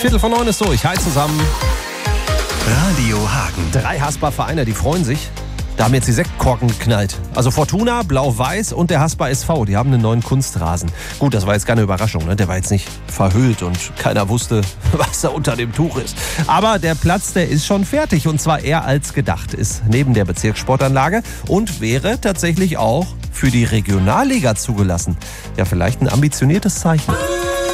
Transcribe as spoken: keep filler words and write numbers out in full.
Viertel von neun ist durch. Hi zusammen. Radio Hagen. Drei Haspa-Vereine, die freuen sich. Da haben jetzt die Sektkorken geknallt. Also Fortuna, Blau-Weiß und der Haspa S V, die haben einen neuen Kunstrasen. Gut, das war jetzt keine Überraschung, ne? Der war jetzt nicht verhüllt und keiner wusste, was da unter dem Tuch ist. Aber der Platz, der ist schon fertig und zwar eher als gedacht. Ist neben der Bezirkssportanlage und wäre tatsächlich auch für die Regionalliga zugelassen. Ja, vielleicht ein ambitioniertes Zeichen.